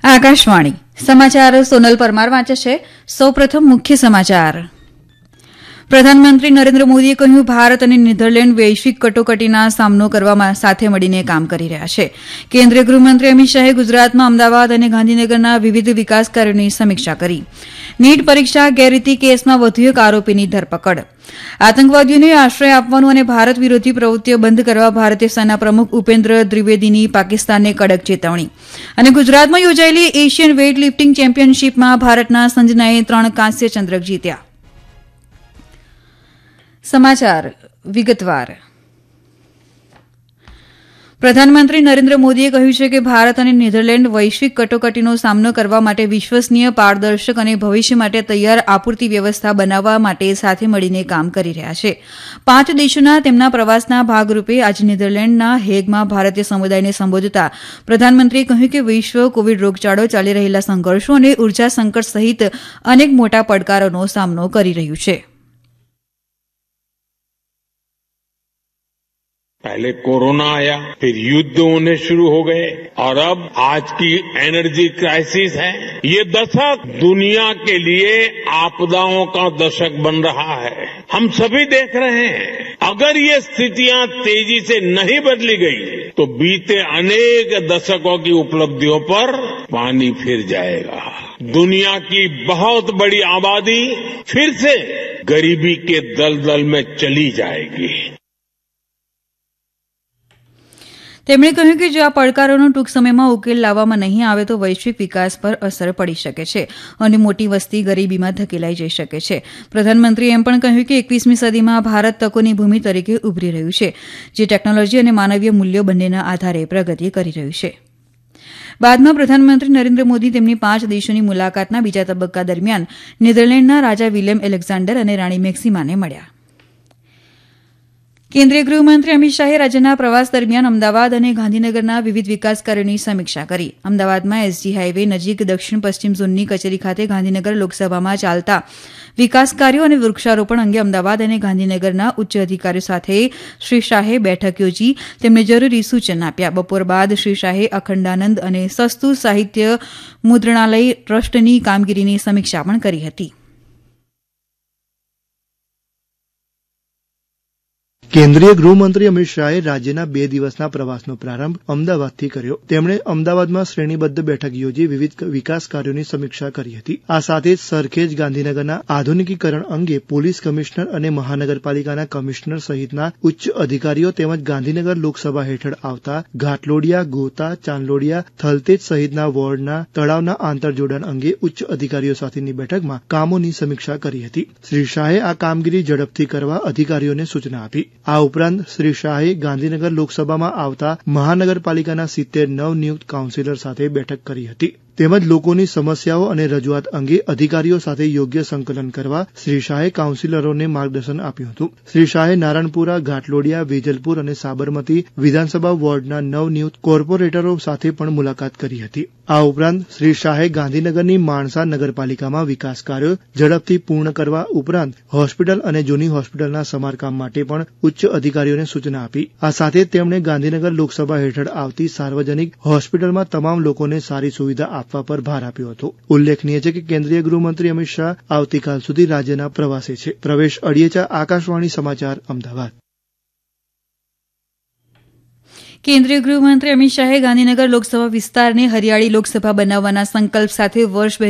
આકાશવાણી સમાચાર સોનલ પરમાર વાંચે છે. સૌપ્રથમ મુખ્ય સમાચાર. પ્રધાનમંત્રી નરેન્દ્ર મોદીએ કહ્યું ભારત અને નેધરલેન્ડ વૈશ્વિક કટોકટીના સામનો કરવા સાથે મળીને કામ કરી રહ્યા છે. કેન્દ્રીય ગૃહમંત્રી અમિત શાહે ગુજરાતમાં અમદાવાદ અને ગાંધીનગરના વિવિધ વિકાસ કાર્યોની સમીક્ષા કરી. નીટ પરીક્ષા ગેરરીતિ કેસમાં વધુ એક આરોપીની ધરપકડ. આતંકવાદીઓને આશ્રય આપવાનું અને ભારત વિરોધી પ્રવૃત્તિઓ બંધ કરવા ભારતીય સેના પ્રમુખ ઉપેન્દ્ર દ્વિવેદીની પાકિસ્તાનને કડક ચેતવણી. અને ગુજરાતમાં યોજાયેલી એશિયન વેઇટ લિફ્ટિંગ ચેમ્પિયનશીપમાં ભારતના સંજનાએ 3 કાંસ્ય ચંદ્રક જીત્યા. સમાચાર વિગતવાર. પ્રધાનમંત્રી નરેન્દ્ર મોદીએ કહ્યું છે કે ભારત અને નેધરલેન્ડ વૈશ્વિક કટોકટીનો સામનો કરવા માટે વિશ્વસનીય, પારદર્શક અને ભવિષ્ય માટે તૈયાર આપૂર્તિ વ્યવસ્થા બનાવવા માટે સાથે મળીને કામ કરી રહ્યા છે. 5 દેશોના તેમના પ્રવાસના ભાગરૂપે આજે નેધરલેન્ડના હેગમાં ભારતીય સમુદાયને સંબોધતા પ્રધાનમંત્રીએ કહ્યું કે વિશ્વ કોવિડ રોગચાળો, ચાલી રહેલા સંઘર્ષો અને ઉર્જા સંકટ સહિત અનેક મોટા પડકારોનો સામનો કરી રહ્યું છે. पहले कोरोना आया, फिर युद्ध होने शुरू हो गए और अब आज की एनर्जी क्राइसिस है. ये दशक दुनिया के लिए आपदाओं का दशक बन रहा है. हम सभी देख रहे हैं अगर ये स्थितियां तेजी से नहीं बदली गई तो बीते अनेक दशकों की उपलब्धियों पर पानी फिर जाएगा. दुनिया की बहुत बड़ी आबादी फिर से गरीबी के दलदल में चली जाएगी. તેમણે કહ્યું કે જો આ પડકારોનો ટૂંક સમયમાં ઉકેલ લાવવામાં નહીં આવે તો વૈશ્વિક વિકાસ પર અસર પડી શકે છે અને મોટી વસ્તી ગરીબીમાં ધકેલાઈ જઈ શકે છે. પ્રધાનમંત્રીએ એમ પણ કહ્યું કે 21મી સદીમાં ભારત તકોની ભૂમિ તરીકે ઉભરી રહ્યું છે, જે ટેકનોલોજી અને માનવીય મૂલ્યો બંનેના આધારે પ્રગતિ કરી રહ્યું છે. બાદમાં પ્રધાનમંત્રી નરેન્દ્ર મોદી તેમની 5 દેશોની મુલાકાતના બીજા તબક્કા દરમિયાન નેધરલેન્ડના રાજા વિલેમ એલેક્ઝાન્ડર અને રાણી મેક્સિમાને મળ્યા. કેન્દ્રીય ગૃહમંત્રી અમિત શાહે રાજ્યના પ્રવાસ દરમિયાન અમદાવાદ અને ગાંધીનગરના વિવિધ વિકાસ કાર્યોની સમીક્ષા કરી. અમદાવાદમાં એસજી હાઇવે નજીક દક્ષિણ પશ્ચિમ ઝોનની કચેરી ખાતે ગાંધીનગર લોકસભામાં ચાલતા વિકાસ કાર્યો અને વૃક્ષારોપણ અંગે અમદાવાદ અને ગાંધીનગરના ઉચ્ચ અધિકારીઓ સાથે શ્રી શાહે બેઠક યોજી તેમને જરૂરી સૂચન આપ્યા. બપોર બાદ શ્રી શાહે અખંડાનંદ અને સસ્તું સાહિત્ય મુદ્રણાલય ટ્રસ્ટની કામગીરીની સમીક્ષા પણ કરી હતી. કેન્દ્રીય ગૃહમંત્રી અમિત શાહે રાજ્યના 2 દિવસના પ્રવાસનો પ્રારંભ અમદાવાદથી કર્યો. તેમણે અમદાવાદમાં શ્રેણીબદ્ધ બેઠક યોજી વિવિધ વિકાસ કાર્યોની સમીક્ષા કરી હતી. આ સાથે જ સરખેજ ગાંધીનગરના આધુનિકીકરણ અંગે પોલીસ કમિશનર અને મહાનગરપાલિકાના કમિશનર સહિતના ઉચ્ચ અધિકારીઓ તેમજ ગાંધીનગર લોકસભા હેઠળ આવતા ઘાટલોડિયા, ગોતા, ચાંદલોડિયા, થલતેજ સહિતના વોર્ડના તળાવના આંતરજોડાણ અંગે ઉચ્ચ અધિકારીઓ સાથેની બેઠકમાં કામોની સમીક્ષા કરી હતી. શ્રી શાહે આ કામગીરી ઝડપથી કરવા અધિકારીઓને સૂચના આપી. આ ઉપરાંત શ્રી શાહે ગાંધીનગર લોકસભામાં આવતા મહાનગરપાલિકાના 70 નવનિયુક્ત કાઉન્સિલર સાથે બેઠક કરી હતી. તેમજ લોકોની સમસ્યાઓ અને રજૂઆત અંગે અધિકારીઓ સાથે યોગ્ય સંકલન કરવા શ્રી શાહે કાઉન્સિલરોને માર્ગદર્શન આપ્યું હતું. શ્રી શાહે નારણપુરા, ઘાટલોડિયા, વેજલપુર અને સાબરમતી વિધાનસભા વોર્ડના નવનિયુક્ત કોર્પોરેટરો સાથે પણ મુલાકાત કરી હતી. આ ઉપરાંત શ્રી શાહે ગાંધીનગરની માણસા નગરપાલિકામાં વિકાસ કાર્યો ઝડપથી પૂર્ણ કરવા ઉપરાંત હોસ્પિટલ અને જૂની હોસ્પિટલના સમારકામ માટે પણ ઉચ્ચ અધિકારીઓને સૂચના આપી. આ સાથે તેમણે ગાંધીનગર લોકસભા હેઠળ આવતી સાર્વજનિક હોસ્પિટલમાં તમામ લોકોને સારી સુવિધા આપવા પર ભાર આપ્યો હતો. ઉલ્લેખનીય છે કે કેન્દ્રીય ગૃહમંત્રી અમિત શાહ આવતીકાલ સુધી રાજ્યના પ્રવાસે છે. પ્રવેશ અડિયેચા, આકાશવાણી સમાચાર, અમદાવાદ. કેન્દ્રીય ગૃહમંત્રી અમિત શાહે ગાંધીનગર લોકસભા વિસ્તારને હરિયાળી લોકસભા બનાવવાના સંકલ્પ સાથે વર્ષ